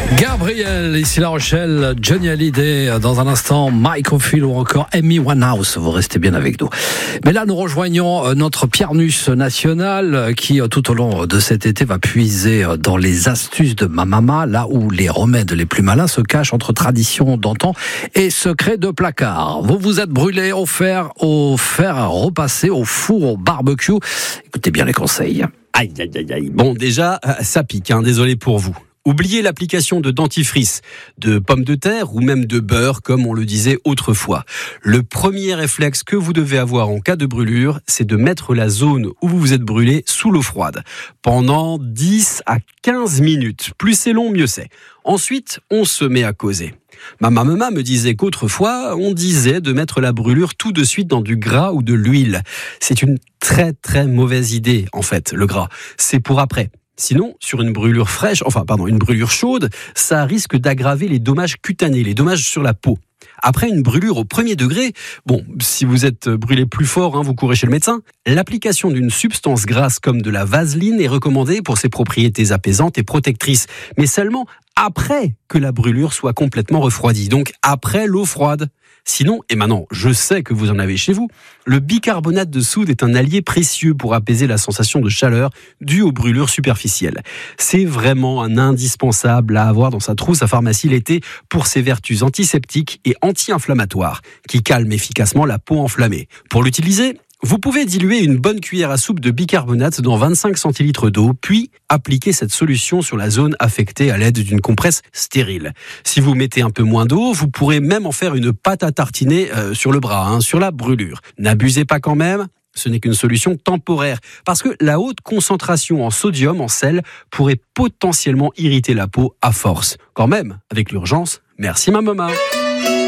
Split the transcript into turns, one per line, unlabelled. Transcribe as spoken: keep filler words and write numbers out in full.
Gabriel, ici La Rochelle, Johnny Hallyday, dans un instant, Mike Oldfield ou encore Amy Winehouse. Vous restez bien avec nous. Mais là, nous rejoignons notre Piernus national qui, tout au long de cet été, va puiser dans les astuces de ma maman, là où les remèdes les plus malins se cachent entre traditions d'antan et secrets de placard. Vous vous êtes brûlé au fer, au fer à repasser, au four, au barbecue. Écoutez bien les conseils.
Aïe, aïe, aïe, aïe. Bon, déjà, ça pique, hein, désolé pour vous. Oubliez l'application de dentifrice, de pommes de terre ou même de beurre, comme on le disait autrefois. Le premier réflexe que vous devez avoir en cas de brûlure, c'est de mettre la zone où vous vous êtes brûlé sous l'eau froide pendant dix à quinze minutes. Plus c'est long, mieux c'est. Ensuite, on se met à causer. Ma maman me disait qu'autrefois, on disait de mettre la brûlure tout de suite dans du gras ou de l'huile. C'est une très très mauvaise idée, en fait, le gras. C'est pour après. Sinon, sur une brûlure fraîche, enfin pardon, une brûlure chaude, ça risque d'aggraver les dommages cutanés, les dommages sur la peau. Après une brûlure au premier degré, bon, si vous êtes brûlé plus fort, hein, vous courez chez le médecin. L'application d'une substance grasse comme de la vaseline est recommandée pour ses propriétés apaisantes et protectrices, mais seulement après que la brûlure soit complètement refroidie, donc après l'eau froide. Sinon, et maintenant, je sais que vous en avez chez vous, le bicarbonate de soude est un allié précieux pour apaiser la sensation de chaleur due aux brûlures superficielles. C'est vraiment un indispensable à avoir dans sa trousse à pharmacie l'été pour ses vertus antiseptiques et anti-inflammatoires qui calment efficacement la peau enflammée. Pour l'utiliser, vous pouvez diluer une bonne cuillère à soupe de bicarbonate dans vingt-cinq centilitres d'eau, puis appliquer cette solution sur la zone affectée à l'aide d'une compresse stérile. Si vous mettez un peu moins d'eau, vous pourrez même en faire une pâte à tartiner euh, sur le bras, hein, sur la brûlure. N'abusez pas quand même, ce n'est qu'une solution temporaire, parce que la haute concentration en sodium, en sel, pourrait potentiellement irriter la peau à force. Quand même, avec l'urgence, merci ma maman.